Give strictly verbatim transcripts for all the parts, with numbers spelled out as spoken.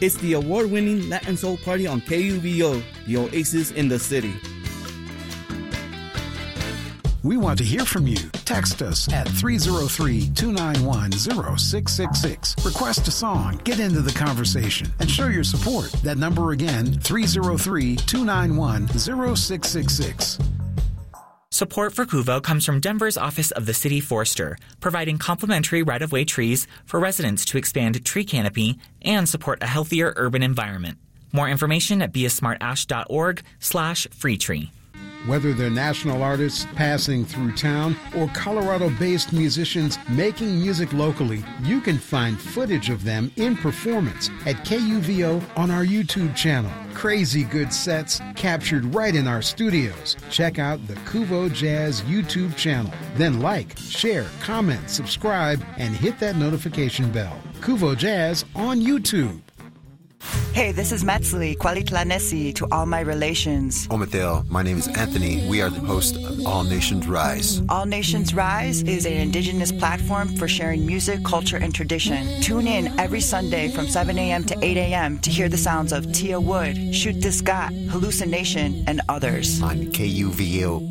It's the award-winning Latin Soul Party on K U V O, the oasis in the city. We want to hear from you. Text us at three oh three, two nine one, oh six six six. Request a song, get into the conversation, and show your support. That number again, three oh three, two nine one, oh six six six. Support for Kuvo comes from Denver's Office of the City Forester, providing complimentary right-of-way trees for residents to expand tree canopy and support a healthier urban environment. More information at beasmartash.org slash free tree. Whether they're national artists passing through town or Colorado-based musicians making music locally, you can find footage of them in performance at K U V O on our YouTube channel. Crazy good sets captured right in our studios. Check out the Kuvo Jazz YouTube channel. Then like, share, comment, subscribe, and hit that notification bell. Kuvo Jazz on YouTube. Hey, this is Metzli, Qualitlanesi to all my relations. Ometel, my name is Anthony. We are the host of All Nations Rise. All Nations Rise is an indigenous platform for sharing music, culture, and tradition. Tune in every Sunday from seven a.m. to eight a.m. to hear the sounds of Tia Wood, Shoot the Scott, Hallucination, and others. On K U V O.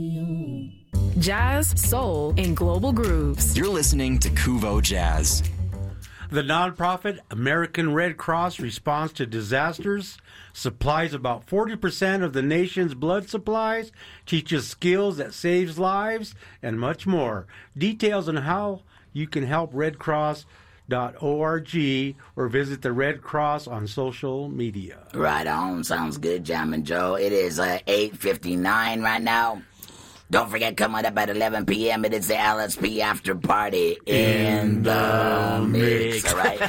Jazz, soul, and global grooves. You're listening to Kuvo Jazz. The nonprofit American Red Cross responds to disasters, supplies about forty percent of the nation's blood supplies, teaches skills that saves lives, and much more. Details on how you can help red cross dot org or visit the Red Cross on social media. Right on. Sounds good, Jammin' Joe. It is uh, eight fifty-nine right now. Don't forget, coming up at eleven p.m., it is the L S P after party in, in the mix, all right?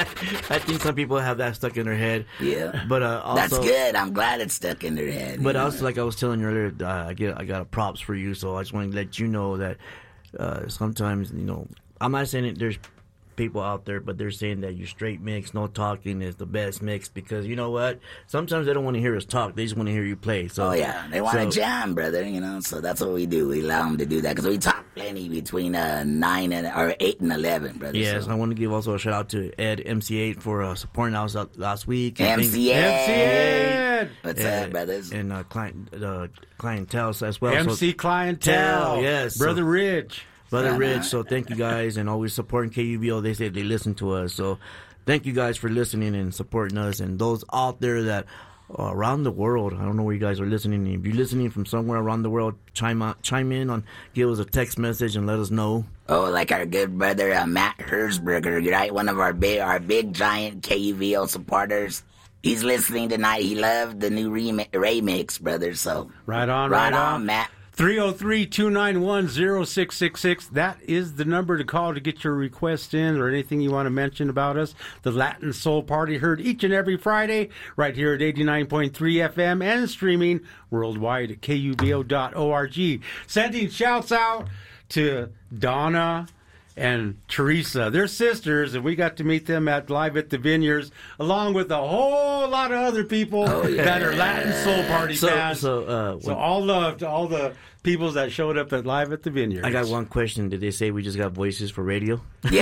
I think some people have that stuck in their head. Yeah. But uh, also, that's good. I'm glad it's stuck in their head. But also, like I was telling you earlier, uh, I get I got a props for you, so I just want to let you know that uh, sometimes, you know, I'm not saying that there's people out there, but they're saying that your straight mix, no talking, is the best mix because you know what? Sometimes they don't want to hear us talk; they just want to hear you play. So, oh yeah, they want so, to jam, brother. You know, so that's what we do. We allow them to do that because we talk plenty between uh, nine and or eight and eleven, brother. Yes, so. I want to give also a shout out to Ed M C eight for uh, supporting us last week. M C eight, M C eight, what's and, up, brothers? And uh, client uh, clientele as well. M C so, clientele, yes, brother so, Rich. Brother Rich, so thank you guys, and always supporting K U V O. They say they listen to us, so thank you guys for listening and supporting us. And those out there that uh, around the world, I don't know where you guys are listening. If you're listening from somewhere around the world, chime out, chime in on, give us a text message and let us know. Oh, like our good brother uh, Matt Herzberger, right? One of our big, our big giant K U V O supporters. He's listening tonight. He loved the new remi- remix, brother. So right on, right, right on, on, Matt. three oh three, two nine one, oh six six six. That is the number to call to get your request in or anything you want to mention about us. The Latin Soul Party heard each and every Friday right here at eighty-nine point three F M and streaming worldwide at K U V O dot org. Sending shouts out to Donna and Teresa. They're sisters, and we got to meet them at Live at the Vineyards, along with a whole lot of other people oh, yeah. that are Latin Soul Party so, fans. So, uh, so all love to all the people that showed up at Live at the Vineyards. I got one question. Did they say we just got voices for radio?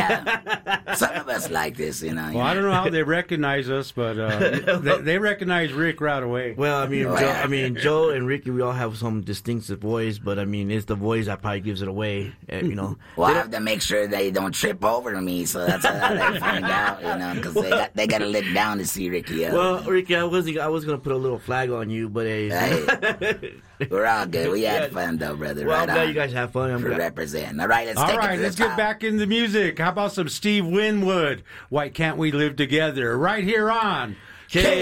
Yeah. Some of us like this, you know. Well, I don't know how they recognize us, but uh, they, they recognize Rick right away. Well, I mean, Oh, Joe, yeah. I mean, Joe and Ricky, we all have some distinctive voice, but I mean, it's the voice that probably gives it away. uh, You know. Well, I have to make sure they don't trip over me, so that's how they find out, you know, because they got they got to look down to see Ricky. Up. Well, Ricky, I was I was gonna put a little flag on you, but hey, Hey, we're all good. We had fun though, brother. well, right I'm glad on. you guys have fun. I'm For glad. representing. All right, let's All take right, it to let's the get top. back in the music. How about some Steve Winwood? Why Can't We Live Together? Right here on K